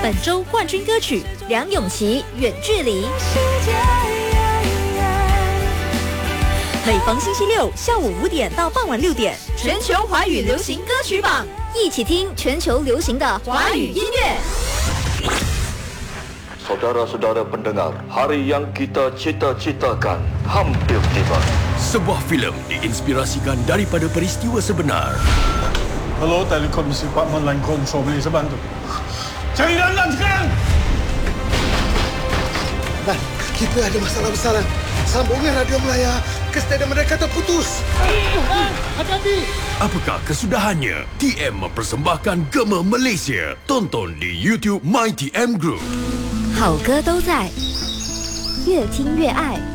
本周冠军歌曲梁咏琪《远距离》。每逢星期六下午5点到傍晚6点，全球华语流行歌曲榜，一起听全球流行的华语音乐。 Saudara-saudara pendengar, hari yang kita cita-citakan hampir tiba. Sebuah filem diinspirasikan daripada peristiwa sebenar. Hello, Telekom Department Line Control, boleh saya bantu? Cari Landan sekarang! Dan kita ada masalah besar. Sambungan radio Melaya ke stadium mereka terputus. Hati-hati! Apakah kesudahannya? TM mempersembahkan Gema Malaysia. Tonton di YouTube My TM Group. 好歌都在，越听越爱。